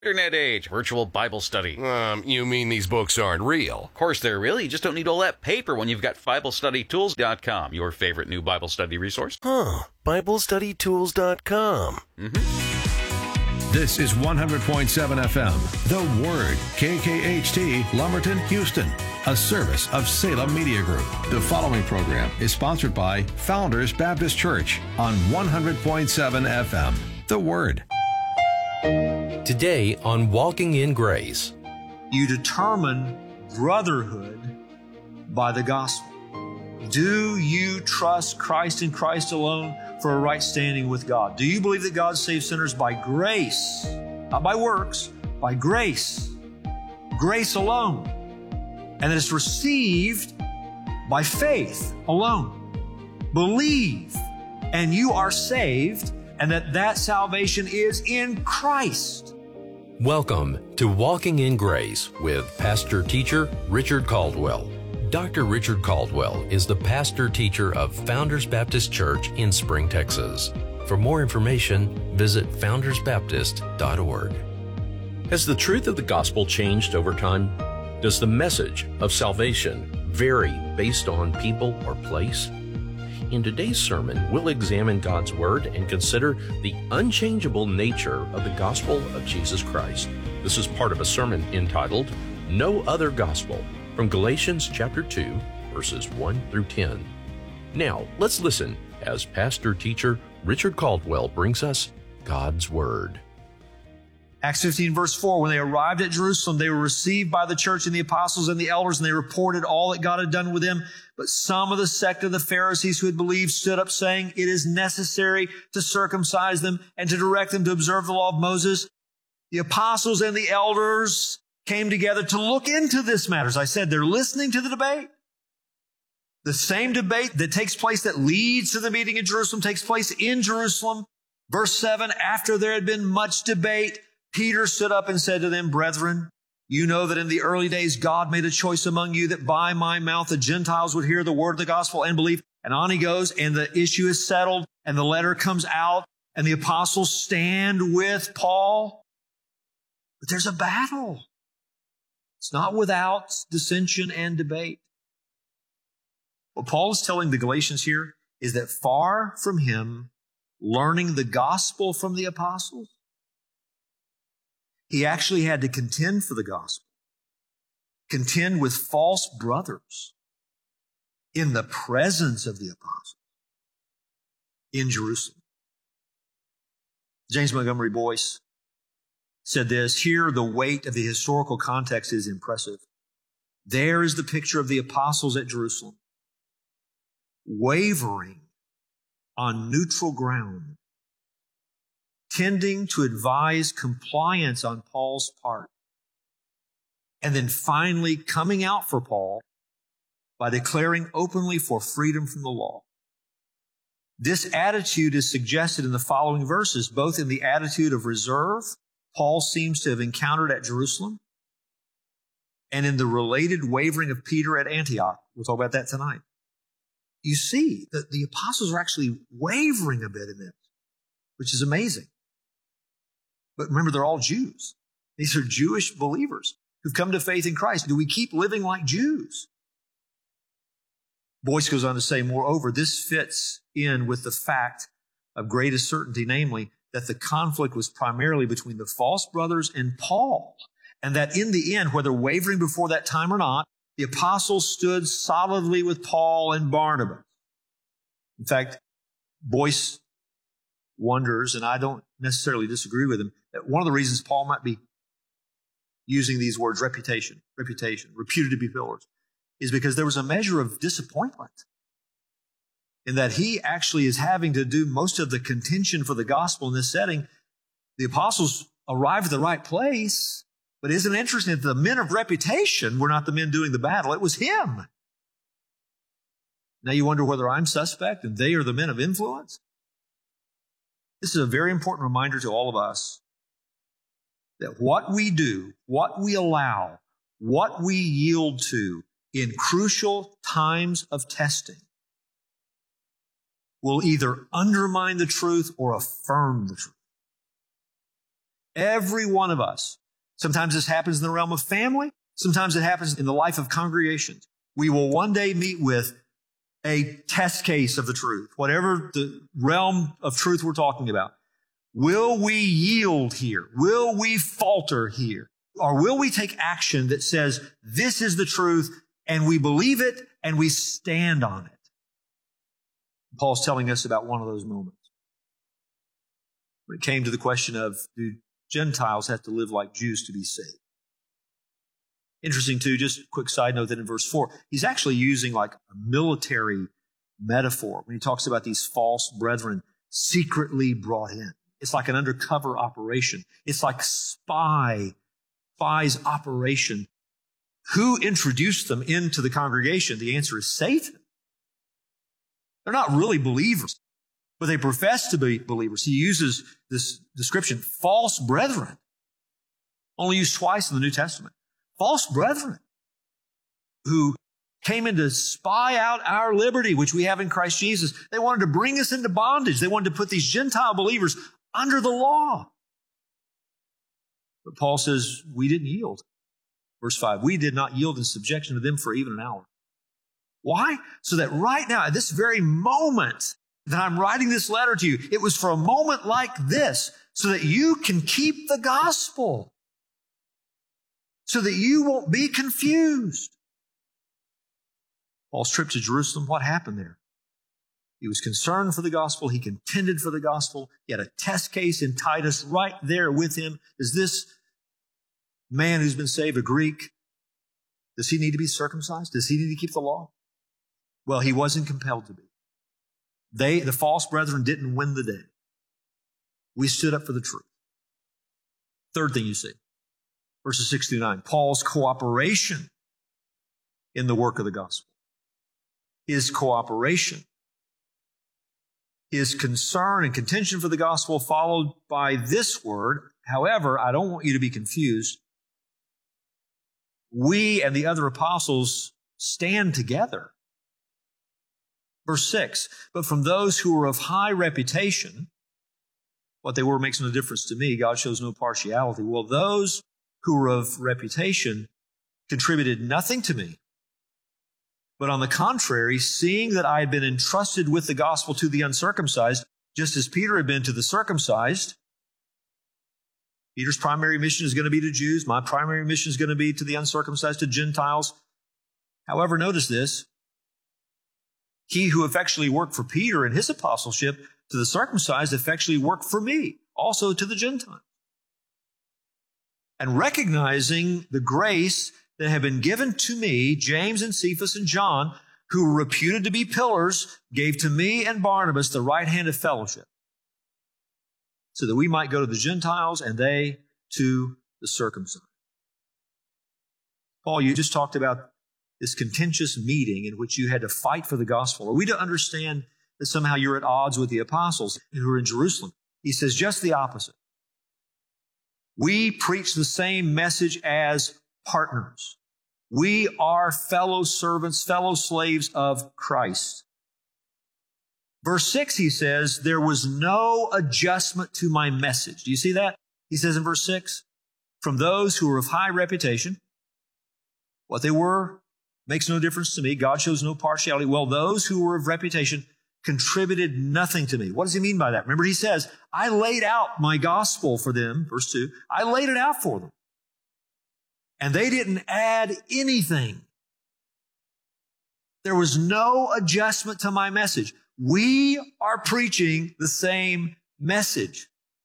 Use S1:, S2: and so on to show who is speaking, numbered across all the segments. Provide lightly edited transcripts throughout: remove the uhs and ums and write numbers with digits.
S1: Internet age, virtual Bible study.
S2: You mean these books aren't real?
S1: Of course they're real. You just don't need all that paper when you've got BibleStudyTools.com, your favorite new Bible study resource.
S2: BibleStudyTools.com.
S3: This is 100.7 FM, The Word, KKHT, Lumberton, Houston, a service of Salem Media Group. The following program is sponsored by Founders Baptist Church on 100.7 FM, The Word.
S4: Today on Walking in Grace.
S5: You determine brotherhood by the gospel. Do you trust Christ and Christ alone for a right standing with God? Do you believe that God saves sinners by grace, not by works, by grace, grace alone, and that it's received by faith alone? Believe, and you are saved, and that salvation is in Christ.
S4: Welcome to Walking in Grace with pastor-teacher Richard Caldwell. Dr. Richard Caldwell is the pastor-teacher of Founders Baptist Church in Spring, Texas. For more information, visit foundersbaptist.org. Has the truth of the gospel changed over time? Does the message of salvation vary based on people or place? In today's sermon, we'll examine God's Word and consider the unchangeable nature of the gospel of Jesus Christ. This is part of a sermon entitled, No Other Gospel, from Galatians chapter 2, verses 1 through 10. Now, let's listen as pastor-teacher Richard Caldwell brings us God's Word.
S5: Acts 15, verse 4, when they arrived at Jerusalem, they were received by the church and the apostles and the elders, and they reported all that God had done with them. But some of the sect of the Pharisees who had believed stood up, saying, it is necessary to circumcise them and to direct them to observe the law of Moses. The apostles and the elders came together to look into this matter. As I said, they're listening to the debate. The same debate that takes place, that leads to the meeting in Jerusalem, takes place in Jerusalem. Verse 7, after there had been much debate, Peter stood up and said to them, brethren, you know that in the early days God made a choice among you that by my mouth the Gentiles would hear the word of the gospel and believe. And on he goes, and the issue is settled, and the letter comes out, and the apostles stand with Paul. But there's a battle. It's not without dissension and debate. What Paul is telling the Galatians here is that far from him learning the gospel from the apostles, he actually had to contend for the gospel, contend with false brothers in the presence of the apostles in Jerusalem. James Montgomery Boyce said this, here the weight of the historical context is impressive. There is the picture of the apostles at Jerusalem, wavering on neutral ground, tending to advise compliance on Paul's part, and then finally coming out for Paul by declaring openly for freedom from the law. This attitude is suggested in the following verses, both in the attitude of reserve Paul seems to have encountered at Jerusalem, and in the related wavering of Peter at Antioch. We'll talk about that tonight. You see that the apostles are actually wavering a bit in this, which is amazing. But remember, they're all Jews. These are Jewish believers who've come to faith in Christ. Do we keep living like Jews? Boyce goes on to say, moreover, this fits in with the fact of greatest certainty, namely, that the conflict was primarily between the false brothers and Paul, and that in the end, whether wavering before that time or not, the apostles stood solidly with Paul and Barnabas. In fact, Boyce wonders, and I don't necessarily disagree with him, that one of the reasons Paul might be using these words, reputation, reputed to be pillars, is because there was a measure of disappointment in that he actually is having to do most of the contention for the gospel in this setting. The apostles arrived at the right place, but isn't it interesting that the men of reputation were not the men doing the battle? It was him. Now you wonder whether I'm suspect and they are the men of influence? This is a very important reminder to all of us that what we do, what we allow, what we yield to in crucial times of testing will either undermine the truth or affirm the truth. Every one of us. Sometimes this happens in the realm of family. Sometimes it happens in the life of congregations. We will one day meet with a test case of the truth, whatever the realm of truth we're talking about. Will we yield here? Will we falter here? Or will we take action that says, this is the truth, and we believe it, and we stand on it? Paul's telling us about one of those moments. When it came to the question of, do Gentiles have to live like Jews to be saved? Interesting too, just a quick side note that in verse 4, he's actually using like a military metaphor when he talks about these false brethren secretly brought in. It's like an undercover operation. It's like spy's operation. Who introduced them into the congregation? The answer is Satan. They're not really believers, but they profess to be believers. He uses this description, false brethren, only used twice in the New Testament. False brethren who came in to spy out our liberty, which we have in Christ Jesus. They wanted to bring us into bondage. They wanted to put these Gentile believers under the law. But Paul says, we didn't yield. Verse 5, we did not yield in subjection to them for even an hour. Why? So that right now, at this very moment that I'm writing this letter to you, it was for a moment like this, so that you can keep the gospel, so that you won't be confused. Paul's trip to Jerusalem, what happened there? He was concerned for the gospel. He contended for the gospel. He had a test case in Titus right there with him. Is this man who's been saved a Greek? Does he need to be circumcised? Does he need to keep the law? Well, he wasn't compelled to be. The false brethren didn't win the day. We stood up for the truth. Third thing you see, verses 6 through 9, Paul's cooperation in the work of the gospel. His cooperation, his concern and contention for the gospel, followed by this word. However, I don't want you to be confused. We and the other apostles stand together. Verse 6, but from those who were of high reputation, what they were makes no difference to me. God shows no partiality. Well, those who were of reputation contributed nothing to me. But on the contrary, seeing that I had been entrusted with the gospel to the uncircumcised, just as Peter had been to the circumcised, Peter's primary mission is going to be to Jews. My primary mission is going to be to the uncircumcised, to Gentiles. However, notice this. He who effectually worked for Peter in his apostleship to the circumcised effectually worked for me, also to the Gentiles. And recognizing the grace that had been given to me, James and Cephas and John, who were reputed to be pillars, gave to me and Barnabas the right hand of fellowship, so that we might go to the Gentiles and they to the circumcised. Paul, you just talked about this contentious meeting in which you had to fight for the gospel. Are we to understand that somehow you're at odds with the apostles who are in Jerusalem? He says just the opposite. We preach the same message as partners. We are fellow servants, fellow slaves of Christ. Verse 6, he says, there was no adjustment to my message. Do you see that? He says in verse 6, from those who were of high reputation, what they were makes no difference to me. God shows no partiality. Well, those who were of reputation contributed nothing to me. What does he mean by that? Remember, he says, I laid out my gospel for them, verse 2. I laid it out for them. And they didn't add anything. There was no adjustment to my message. We are preaching the same message.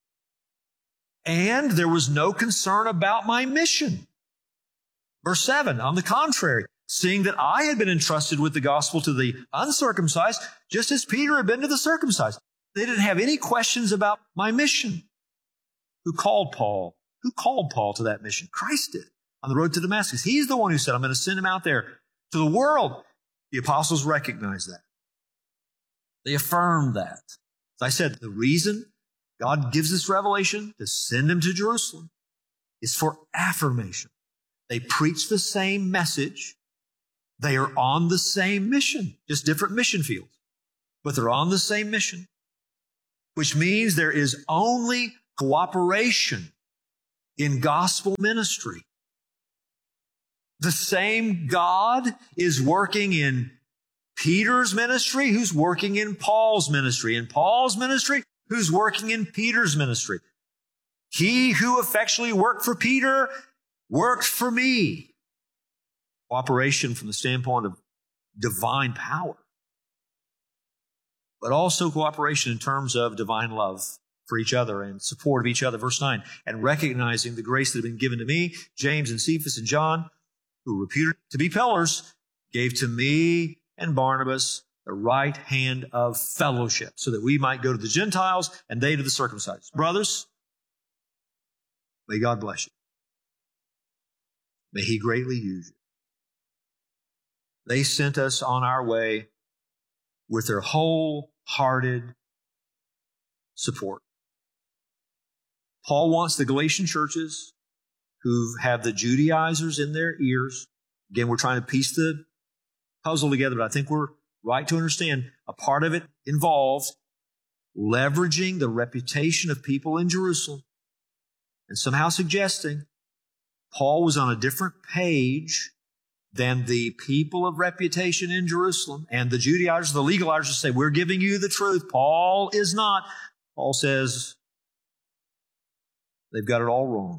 S5: And there was no concern about my mission. Verse 7, on the contrary, seeing that I had been entrusted with the gospel to the uncircumcised, just as Peter had been to the circumcised. They didn't have any questions about my mission. Who called Paul? Who called Paul to that mission? Christ did on the road to Damascus. He's the one who said, I'm going to send him out there to the world. The apostles recognized that. They affirmed that. As I said, the reason God gives this revelation to send him to Jerusalem is for affirmation. They preach the same message. They are on the same mission, just different mission fields, but they're on the same mission, which means there is only cooperation in gospel ministry. The same God is working in Peter's ministry, who's working in Paul's ministry. In Paul's ministry, who's working in Peter's ministry. He who effectually worked for Peter worked for me. Cooperation from the standpoint of divine power, but also cooperation in terms of divine love for each other and support of each other. Verse 9, and recognizing the grace that had been given to me, James and Cephas and John, who were reputed to be pillars, gave to me and Barnabas the right hand of fellowship, so that we might go to the Gentiles and they to the circumcised. Brothers, may God bless you. May He greatly use you. They sent us on our way with their wholehearted support. Paul wants the Galatian churches who have the Judaizers in their ears. Again, we're trying to piece the puzzle together, but I think we're right to understand a part of it involves leveraging the reputation of people in Jerusalem and somehow suggesting Paul was on a different page than the people of reputation in Jerusalem, and the Judaizers, the legalizers say, we're giving you the truth. Paul is not. Paul says they've got it all wrong.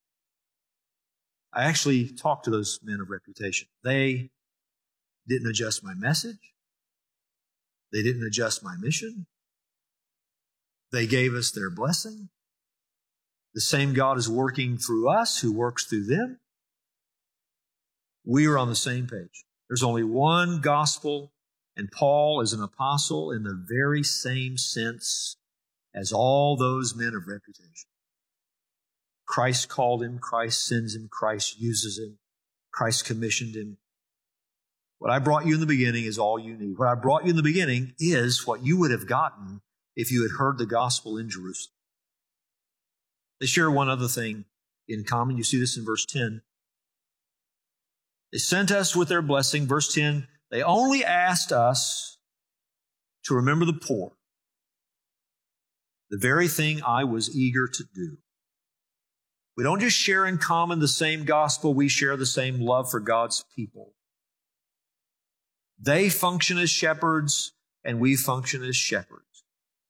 S5: I actually talked to those men of reputation. They didn't adjust my message. They didn't adjust my mission. They gave us their blessing. The same God is working through us who works through them. We are on the same page. There's only one gospel, and Paul is an apostle in the very same sense as all those men of reputation. Christ called him, Christ sends him, Christ uses him, Christ commissioned him. What I brought you in the beginning is all you need. What I brought you in the beginning is what you would have gotten if you had heard the gospel in Jerusalem. They share one other thing in common. You see this in verse 10. They sent us with their blessing. Verse 10, they only asked us to remember the poor, the very thing I was eager to do. We don't just share in common the same gospel, we share the same love for God's people. They function as shepherds, and we function as shepherds.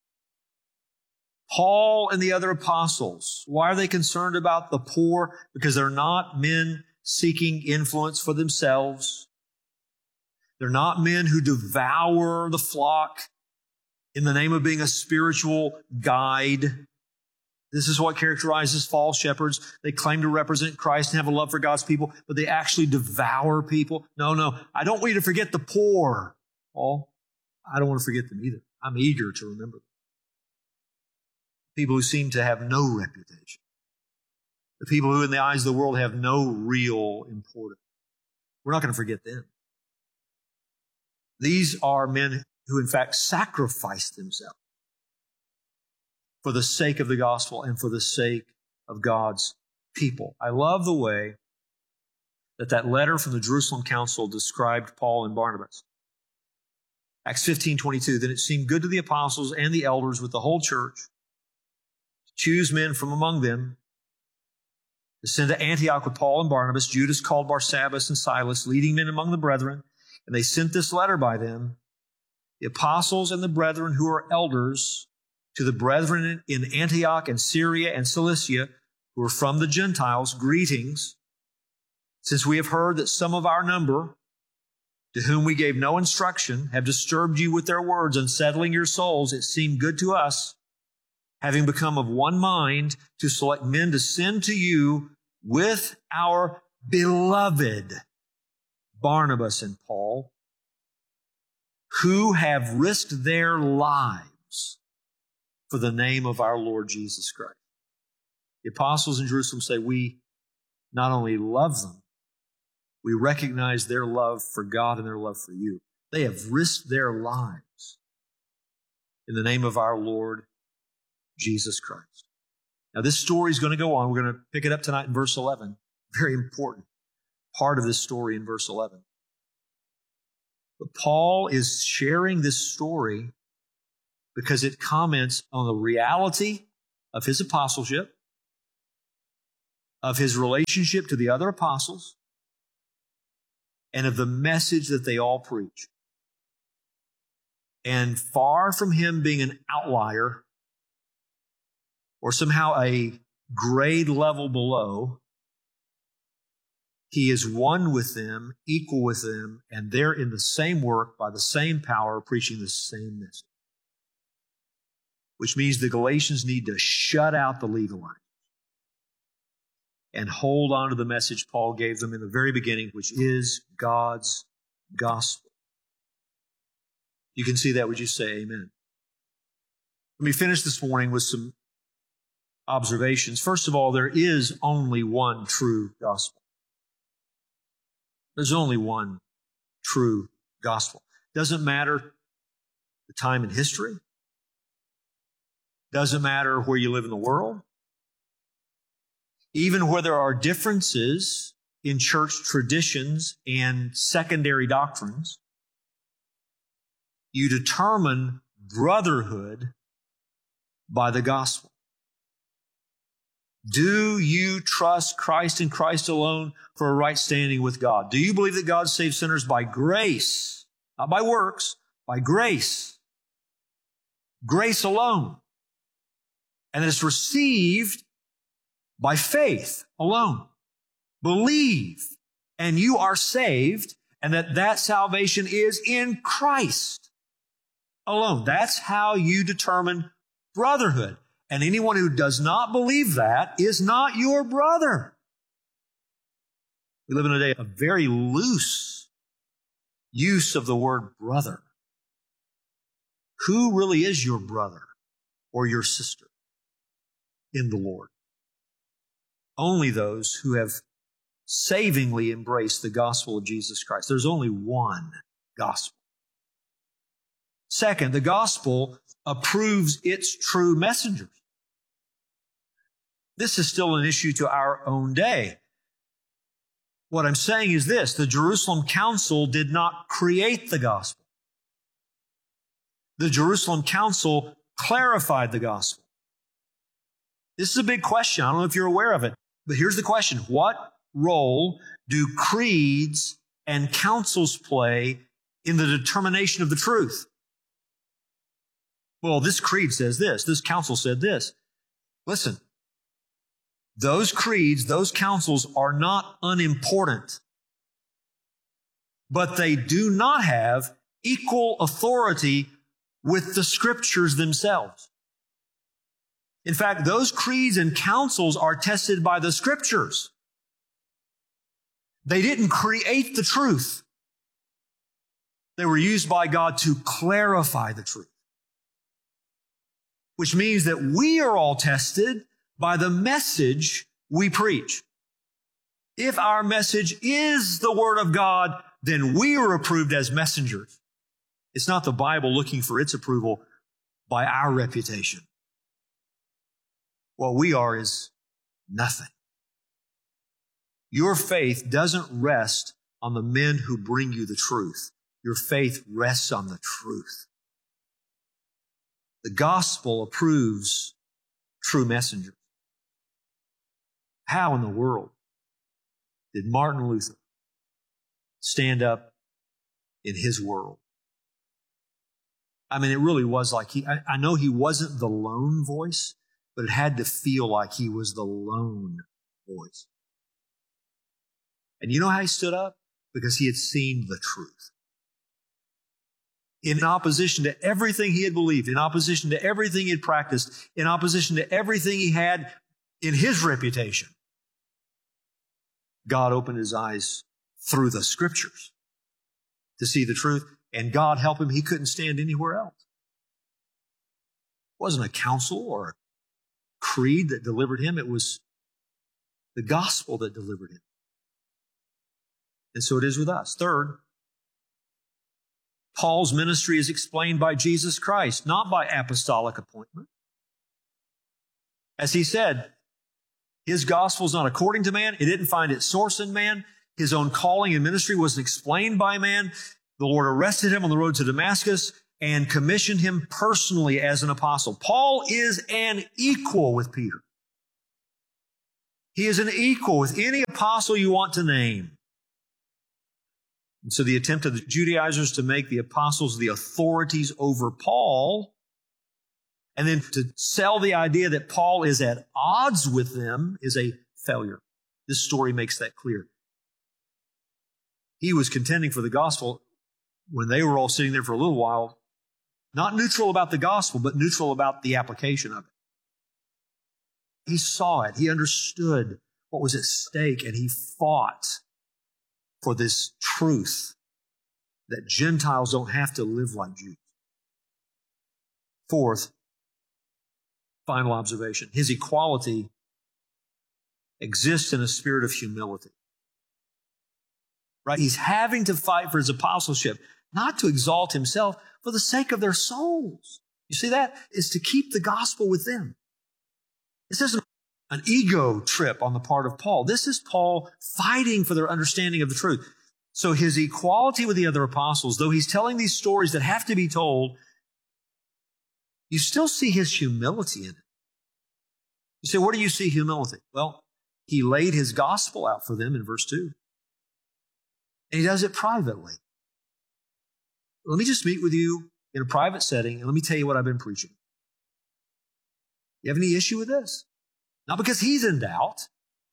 S5: Paul and the other apostles, why are they concerned about the poor? Because they're not men seeking influence for themselves. They're not men who devour the flock in the name of being a spiritual guide. This is what characterizes false shepherds. They claim to represent Christ and have a love for God's people, but they actually devour people. No, I don't want you to forget the poor, Paul. I don't want to forget them either. I'm eager to remember them. People who seem to have no reputation. The people who in the eyes of the world have no real importance. We're not going to forget them. These are men who in fact sacrifice themselves for the sake of the gospel and for the sake of God's people. I love the way that letter from the Jerusalem council described Paul and Barnabas. Acts 15:22, then it seemed good to the apostles and the elders with the whole church to choose men from among them to send to Antioch with Paul and Barnabas, Judas called Barsabbas and Silas, leading men among the brethren. And they sent this letter by them, the apostles and the brethren who are elders, to the brethren in Antioch and Syria and Cilicia, who are from the Gentiles, greetings. Since we have heard that some of our number, to whom we gave no instruction, have disturbed you with their words, unsettling your souls, it seemed good to us, having become of one mind, to select men to send to you with our beloved Barnabas and Paul, who have risked their lives for the name of our Lord Jesus Christ. The apostles in Jerusalem say we not only love them, we recognize their love for God and their love for you. They have risked their lives in the name of our Lord Jesus Christ. Now this story is going to go on. We're going to pick it up tonight in verse 11. Very important part of this story in verse 11. But Paul is sharing this story because it comments on the reality of his apostleship, of his relationship to the other apostles and of the message that they all preach. And far from him being an outlier or somehow a grade level below, he is one with them, equal with them, and they're in the same work by the same power, preaching the same message. Which means the Galatians need to shut out the legalizers and hold on to the message Paul gave them in the very beginning, which is God's gospel. You can see that. Would you say amen? Let me finish this morning with some observations. First of all, there is only one true gospel. There's only one true gospel. Doesn't matter the time in history. Doesn't matter where you live in the world. Even where there are differences in church traditions and secondary doctrines, you determine brotherhood by the gospel. Do you trust Christ and Christ alone for a right standing with God? Do you believe that God saves sinners by grace, not by works, by grace? Grace alone. And that it's received by faith alone. Believe, and you are saved, and that salvation is in Christ alone. That's how you determine brotherhood. And anyone who does not believe that is not your brother. We live in a day of very loose use of the word brother. Who really is your brother or your sister in the Lord? Only those who have savingly embraced the gospel of Jesus Christ. There's only one gospel. Second, the gospel approves its true messengers. This is still an issue to our own day. What I'm saying is this: the Jerusalem Council did not create the gospel. The Jerusalem Council clarified the gospel. This is a big question. I don't know if you're aware of it, but here's the question. What role do creeds and councils play in the determination of the truth? Well, this creed says this. This council said this. Listen, those creeds, those councils are not unimportant, but they do not have equal authority with the Scriptures themselves. In fact, those creeds and councils are tested by the Scriptures. They didn't create the truth. They were used by God to clarify the truth. Which means that we are all tested by the message we preach. If our message is the Word of God, then we are approved as messengers. It's not the Bible looking for its approval by our reputation. What we are is nothing. Your faith doesn't rest on the men who bring you the truth. Your faith rests on the truth. The gospel approves true messengers. How in the world did Martin Luther stand up in his world? I mean, it really was like I know he wasn't the lone voice, but it had to feel like he was the lone voice. And you know how he stood up? Because he had seen the truth. In opposition to everything he had believed, in opposition to everything he had practiced, in opposition to everything he had in his reputation, God opened his eyes through the Scriptures to see the truth, and God help him, he couldn't stand anywhere else. It wasn't a council or a creed that delivered him, it was the gospel that delivered him. And so it is with us. Third, Paul's ministry is explained by Jesus Christ, not by apostolic appointment. As he said, his gospel is not according to man. It didn't find its source in man. His own calling and ministry wasn't explained by man. The Lord arrested him on the road to Damascus and commissioned him personally as an apostle. Paul is an equal with Peter. He is an equal with any apostle you want to name. And so the attempt of the Judaizers to make the apostles the authorities over Paul, and then to sell the idea that Paul is at odds with them, is a failure. This story makes that clear. He was contending for the gospel when they were all sitting there for a little while, not neutral about the gospel, but neutral about the application of it. He saw it. He understood what was at stake, and he fought for this truth that Gentiles don't have to live like Jews. Fourth, final observation. His equality exists in a spirit of humility. Right? He's having to fight for his apostleship, not to exalt himself, for the sake of their souls. You see that? It's to keep the gospel with them. This isn't an ego trip on the part of Paul. This is Paul fighting for their understanding of the truth. So his equality with the other apostles, though he's telling these stories that have to be told, you still see his humility in it. You say, where do you see humility? Well, he laid his gospel out for them in verse 2. And he does it privately. Let me just meet with you in a private setting, and let me tell you what I've been preaching. You have any issue with this? Not because he's in doubt.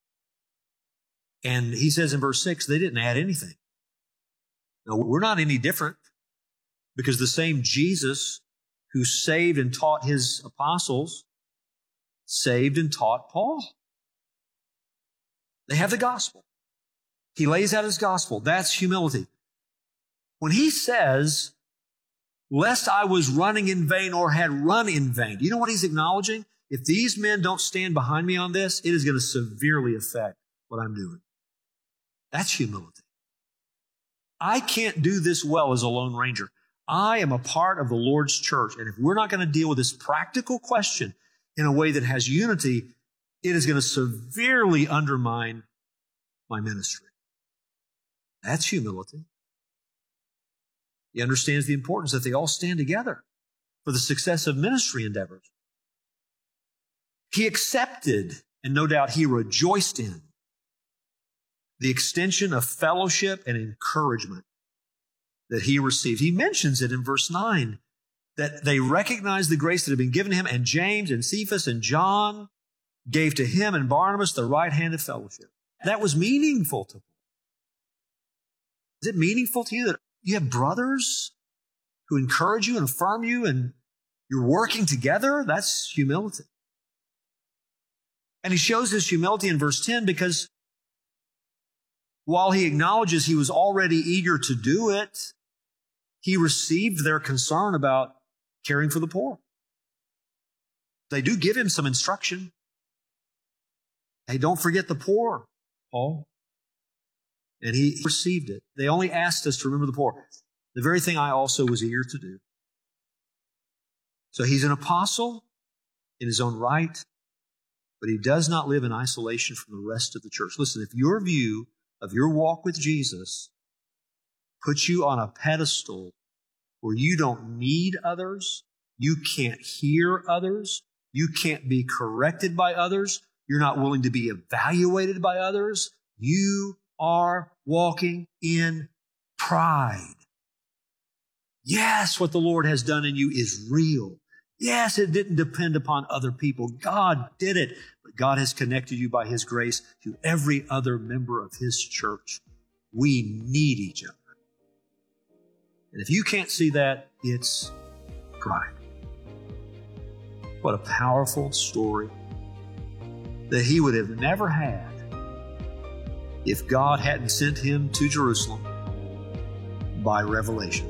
S5: And he says in verse 6, they didn't add anything. No, we're not any different, because the same Jesus who saved and taught his apostles saved and taught Paul. They have the gospel. He lays out his gospel. That's humility. When he says, lest I was running in vain or had run in vain, you know what he's acknowledging? If these men don't stand behind me on this, it is going to severely affect what I'm doing. That's humility. I can't do this well as a lone ranger. I am a part of the Lord's church, and if we're not going to deal with this practical question in a way that has unity, it is going to severely undermine my ministry. That's humility. He understands the importance that they all stand together for the success of ministry endeavors. He accepted, and no doubt he rejoiced in, the extension of fellowship and encouragement that he received. He mentions it in verse 9, that they recognized the grace that had been given him, and James and Cephas and John gave to him and Barnabas the right hand of fellowship. That was meaningful to Paul. Is it meaningful to you that you have brothers who encourage you and affirm you and you're working together? That's humility. And he shows his humility in verse 10 because while he acknowledges he was already eager to do it, he received their concern about caring for the poor. They do give him some instruction. Hey, don't forget the poor, Paul. And he received it. They only asked us to remember the poor. The very thing I also was eager to do. So he's an apostle in his own right, but he does not live in isolation from the rest of the church. Listen, if your view of your walk with Jesus puts you on a pedestal where you don't need others, you can't hear others, you can't be corrected by others, you're not willing to be evaluated by others, you are walking in pride. Yes, what the Lord has done in you is real. Yes, it didn't depend upon other people. God did it. But God has connected you by His grace to every other member of His church. We need each other. And if you can't see that, it's pride. What a powerful story that he would have never had if God hadn't sent him to Jerusalem by revelation.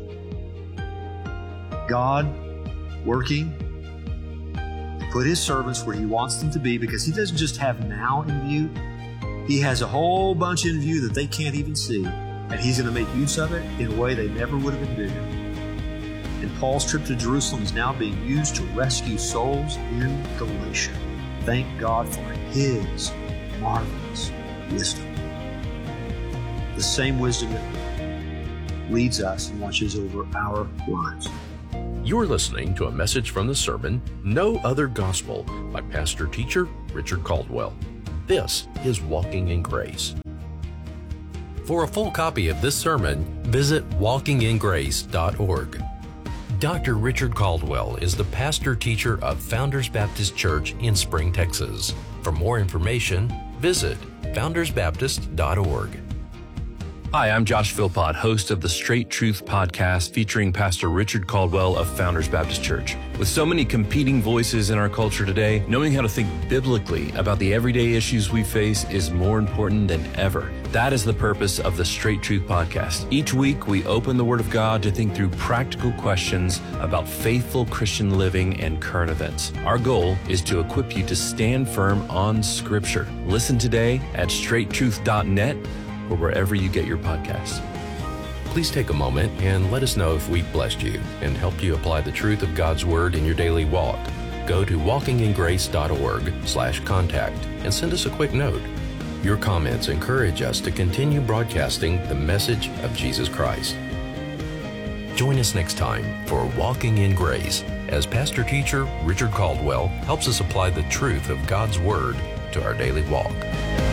S5: God working to put His servants where He wants them to be, because He doesn't just have now in view. He has a whole bunch in view that they can't even see, and He's going to make use of it in a way they never would have envisioned. And Paul's trip to Jerusalem is now being used to rescue souls in Galatia. Thank God for His marvelous wisdom. The same wisdom that leads us and watches over our lives.
S4: You're listening to a message from the sermon, No Other Gospel, by pastor-teacher Richard Caldwell. This is Walking in Grace. For a full copy of this sermon, visit walkingingrace.org. Dr. Richard Caldwell is the pastor-teacher of Founders Baptist Church in Spring, Texas. For more information, visit foundersbaptist.org.
S6: Hi, I'm Josh Philpott, host of the Straight Truth podcast featuring Pastor Richard Caldwell of Founders Baptist Church. With so many competing voices in our culture today, knowing how to think biblically about the everyday issues we face is more important than ever. That is the purpose of the Straight Truth podcast. Each week, we open the Word of God to think through practical questions about faithful Christian living and current events. Our goal is to equip you to stand firm on Scripture. Listen today at straighttruth.net or wherever you get your podcasts.
S4: Please take a moment and let us know if we've blessed you and helped you apply the truth of God's Word in your daily walk. Go to walkingingrace.org/contact and send us a quick note. Your comments encourage us to continue broadcasting the message of Jesus Christ. Join us next time for Walking in Grace as Pastor Teacher Richard Caldwell helps us apply the truth of God's Word to our daily walk.